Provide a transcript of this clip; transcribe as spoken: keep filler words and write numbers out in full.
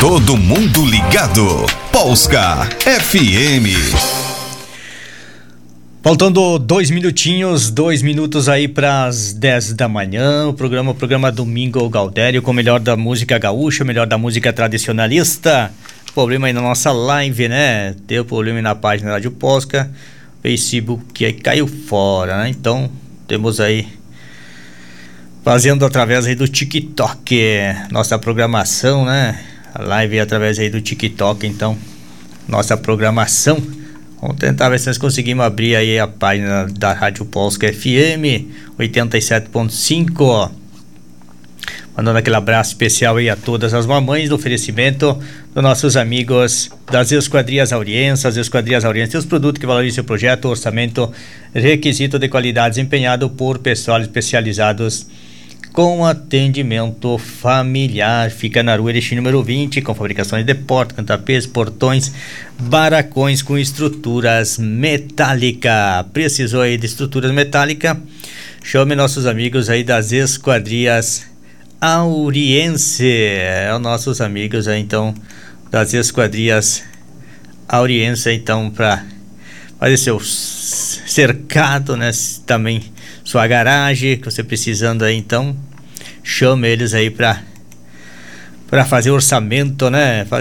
Todo mundo ligado. Polska F M. Faltando dois minutinhos, dois minutos aí para as dez da manhã. O programa, o programa Domingo Gaudério com o melhor da música gaúcha, o melhor da música tradicionalista. Problema aí na nossa live, né? Deu problema aí na página da Rádio Polska. Facebook aí caiu fora, né? Então temos aí fazendo através aí do TikTok nossa programação, né? A live é através aí do TikTok, então nossa programação. Vamos tentar ver se nós conseguimos abrir aí a página da Rádio Polska F M oitenta e sete ponto cinco. Mandando aquele abraço especial aí a todas as mamães do oferecimento dos nossos amigos das Esquadrias Auriense. As Esquadrias Auriense tem os produtos que valorizam seu projeto, orçamento, requisito de qualidade desempenhado por pessoal especializados com atendimento familiar. Fica na rua Erechim número vinte, com fabricações de portas, cantapês, portões, barracões com estruturas metálicas. Precisou aí de estruturas metálicas? Chame nossos amigos aí das Esquadrias Auriense. É os nossos amigos aí então das Esquadrias Auriense, então, para fazer seu cercado, né? Também sua garagem, que você precisando aí, então chame eles aí para para fazer orçamento, né?